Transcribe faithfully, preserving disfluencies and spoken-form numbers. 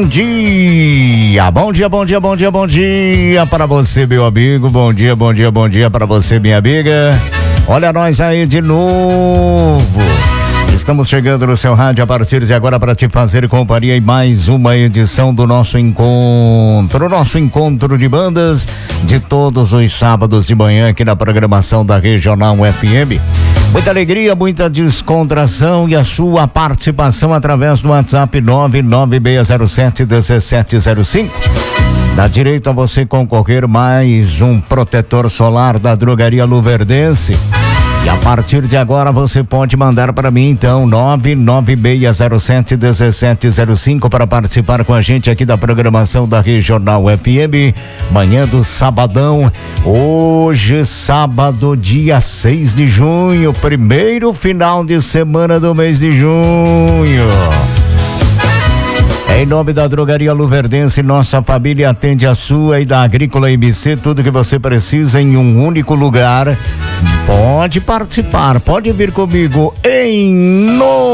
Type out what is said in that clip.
bom dia, bom dia, bom dia, bom dia, bom dia para você, meu amigo, bom dia, bom dia, bom dia para você, minha amiga. Olha nós aí de novo. Estamos chegando no seu rádio a partir de agora para te fazer companhia em mais uma edição do nosso encontro, nosso encontro de bandas de todos os sábados de manhã aqui na programação da Regional F M. Muita alegria, muita descontração e a sua participação através do WhatsApp nove nove seis zero sete um sete zero cinco. Dá direito a você concorrer mais um protetor solar da Drogaria Luverdense. E a partir de agora você pode mandar para mim então nove nove seis zero sete um sete zero cinco para participar com a gente aqui da programação da Regional F M, manhã do sabadão, hoje sábado dia seis de junho, primeiro final de semana do mês de junho. Em nome da Drogaria Luverdense, nossa família atende a sua e da Agrícola M C, tudo que você precisa em um único lugar. Pode participar, pode vir comigo em nome